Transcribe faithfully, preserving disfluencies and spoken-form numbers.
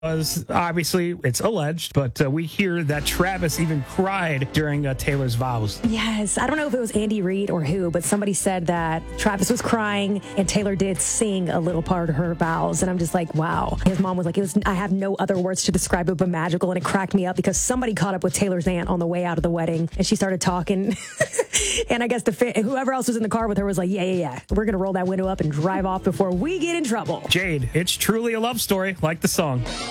Was obviously it's alleged, but uh, we hear that Travis even cried during uh, Taylor's vows. Yes, I don't know if it was Andy Reid or who, but somebody said that Travis was crying and Taylor did sing a little part of her vows, and I'm just like, wow. His mom was like, it was. I have no other words to describe it but magical, and it cracked me up because somebody caught up with Taylor's aunt on the way out of the wedding, and she started talking, and I guess the fa- whoever else was in the car with her was like, yeah, yeah, yeah, we're gonna roll that window up and drive off before we get in trouble. Jade, it's truly a love story, like the song.